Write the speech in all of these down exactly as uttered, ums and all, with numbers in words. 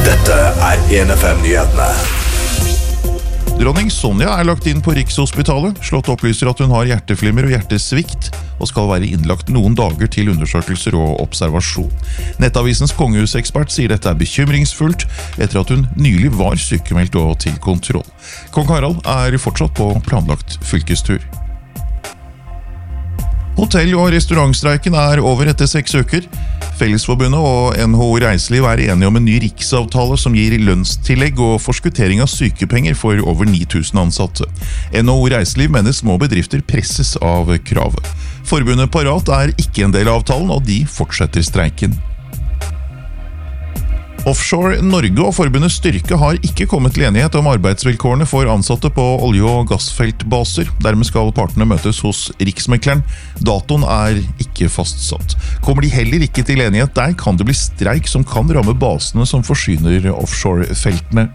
Dette er en F M-nyhetene. Dronning Sonja er lagt inn på Rikshospitalet. Slott opplyser at hun har hjerteflimmer og hjertesvikt, og skal være innlagt noen dager til undersøkelser og observasjon. Nettavisens kongehusekspert sier dette er bekymringsfullt, etter at hun nylig var sykemeldt og til kontroll. Kong Harald er fortsatt på planlagt fylkestur. Hotell- og restaurantstreiken er over etter seks uker. Fellesforbundet og N H O Reiseliv er enige om en ny riksavtale som gir lønnstillegg og forskuttering av sykepenger for over ni tusen ansatte. N H O Reiseliv mener små bedrifter presses av kravet. Forbundet Parat er ikke en del av avtalen, og de fortsetter streiken. Offshore Norge og forbundet Styrke har ikke kommet til enighet om arbeidsvilkårene for ansatte på olje- og gassfeltbaser. Dermed skal partene møtes hos Riksmekleren. Datoen er ikke fastsatt. Kommer de heller ikke til enighet der, kan det bli streik som kan ramme basene som forsyner offshorefeltene.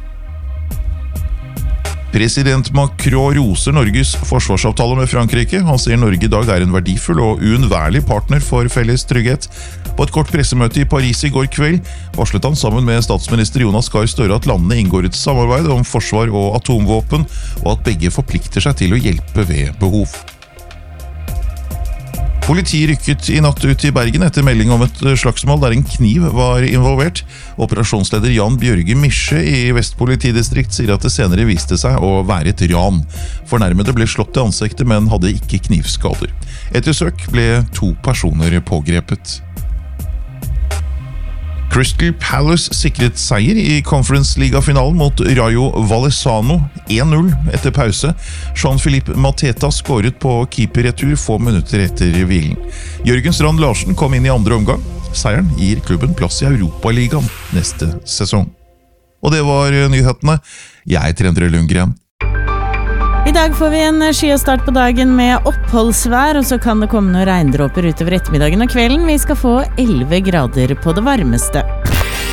President Macron roser Norges forsvarsavtale med Frankrike. Han sier Norge i dag er en verdifull og uunnværlig partner for felles trygghet. På et kort pressemøte i Paris i går kveld varslet han sammen med statsminister Jonas Gahr Støre at landene inngår et samarbeid om forsvar og atomvåpen, og at begge forplikter seg til å hjelpe ved behov. Politiet rykket i natt ut i Bergen etter melding om et slagsmål der en kniv var involvert. Operasjonsleder Jan Bjørge Misje i Vest politidistrikt sier at det senere viste seg å være et ran. Fornærmede ble slått i ansiktet, men hadde ikke knivskader. Etter søk ble to personer pågrepet. Crystal Palace sikret seier i Conference League-finalen mot Rayo Vallecano én null etter pause. Jean-Philippe Mateta skåret på keeperretur få minutter etter hvilen. Jørgen Strand Larsen kom inn i andre omgang. Seieren gir klubben plass i Europaligaen neste sesong. Og det var nyhetene. Jeg heter Endre Lundgren. I dag får vi en skyastart på dagen med oppholdsvær, og så kan det komme noen regndråper utover ettermiddagen og kvelden. Vi skal få elleve grader på det varmeste.